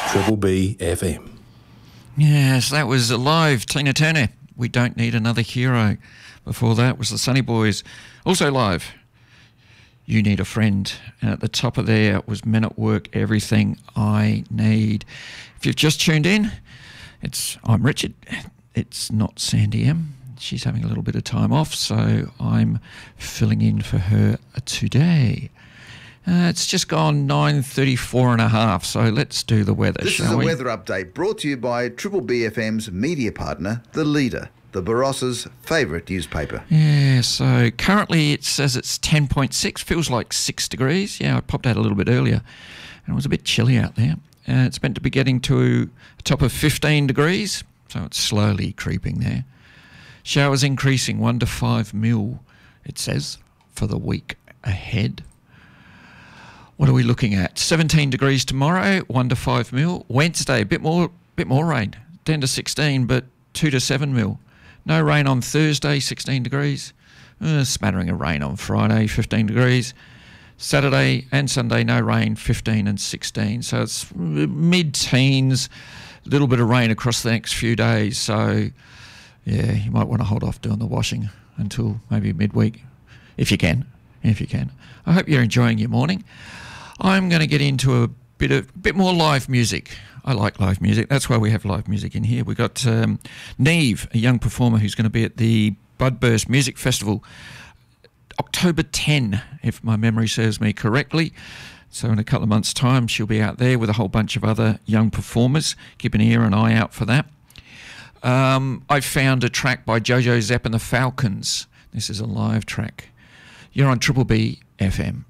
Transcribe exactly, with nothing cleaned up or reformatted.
Triple B F M. Yes, that was live, Tina Turner. We Don't Need Another Hero. Before that was the Sunny Boys. Also live, You Need a Friend. And at the top of there was Men at Work, Everything I Need. If you've just tuned in, it's I'm Richard. It's not Sandy M. She's having a little bit of time off, so I'm filling in for her today. Uh, it's just gone nine thirty-four and a half, so let's do the weather, This shall is a we? weather update brought to you by Triple B F M's media partner, The Leader, the Barossa's favourite newspaper. Yeah, so currently it says it's ten point six, feels like six degrees. Yeah, I popped out a little bit earlier, and it was a bit chilly out there. Uh, it's meant to be getting to a top of fifteen degrees, so it's slowly creeping there. Showers increasing one to five mil, it says, for the week ahead. What are we looking at? seventeen degrees tomorrow, one to five mil. Wednesday, a bit more, bit more rain, ten to sixteen, but two to seven mil. No rain on Thursday, sixteen degrees. A smattering of rain on Friday, fifteen degrees. Saturday and Sunday, no rain, fifteen and sixteen. So it's mid-teens, a little bit of rain across the next few days. So, yeah, you might want to hold off doing the washing until maybe midweek, if you can, if you can. I hope you're enjoying your morning. I'm going to get into a bit of bit more live music. I like live music. That's why we have live music in here. We've got um, Neve, a young performer who's going to be at the Budburst Music Festival October tenth, if my memory serves me correctly. So in a couple of months' time, she'll be out there with a whole bunch of other young performers. Keep an ear and eye out for that. Um, I found a track by Jojo Zepp and the Falcons. This is a live track. You're on Triple B F M.